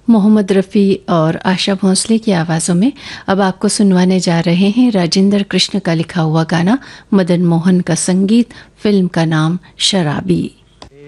मोहम्मद रफ़ी और आशा भोंसले की आवाज़ों में अब आपको सुनवाने जा रहे हैं राजेंद्र कृष्ण का लिखा हुआ गाना, मदन मोहन का संगीत, फिल्म का नाम शराबी।